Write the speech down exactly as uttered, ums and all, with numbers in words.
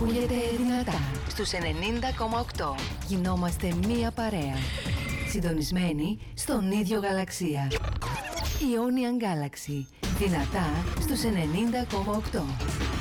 ακούγεται δυνατά στους ενενήντα κόμμα οκτώ. Γινόμαστε μία παρέα. Συντονισμένοι στον ίδιο γαλαξία. Ionian Galaxy. Δυνατά στους ενενήντα κόμμα οκτώ.